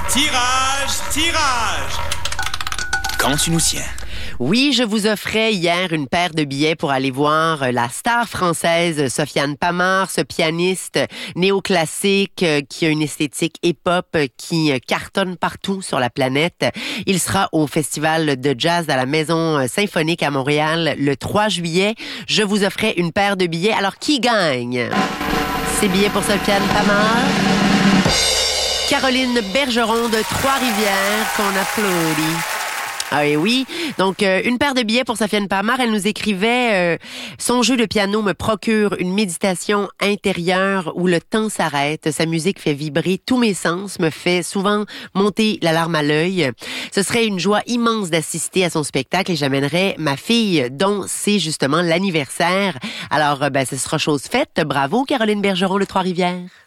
Tirage. Quand tu nous tiens. Oui, je vous offrais hier une paire de billets pour aller voir la star française Sofiane Pamart, ce pianiste néoclassique qui a une esthétique hip-hop qui cartonne partout sur la planète. Il sera au Festival de jazz à la Maison Symphonique à Montréal le 3 juillet. Je vous offrais une paire de billets. Alors, qui gagne ces billets pour Sofiane Pamart? Caroline Bergeron de Trois-Rivières, qu'on applaudit. Ah et oui, donc une paire de billets pour Sofiane Pamart. Elle nous écrivait son jeu de piano me procure une méditation intérieure où le temps s'arrête. Sa musique fait vibrer tous mes sens, me fait souvent monter la larme à l'œil. Ce serait une joie immense d'assister à son spectacle et j'amènerais ma fille dont c'est justement l'anniversaire. Alors ce sera chose faite. Bravo Caroline Bergeron de Trois-Rivières.